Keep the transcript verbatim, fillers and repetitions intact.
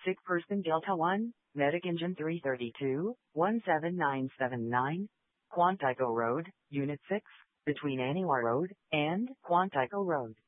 Sick person Delta one, Medic Engine three thirty-two, one seven nine seven nine, Quantico Road, Unit six, between Anywar Road and Quantico Road.